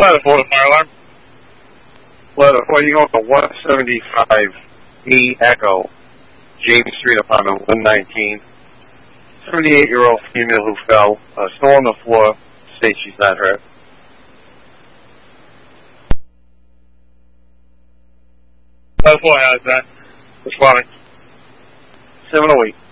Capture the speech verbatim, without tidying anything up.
Letter for the fire alarm. Letter for you going to one seventy-five E Echo, James Street, apartment one nineteen. seventy-eight-year-old female who fell, uh, still on the floor, states she's not hurt. Letter four has that. Responding. seven oh eight.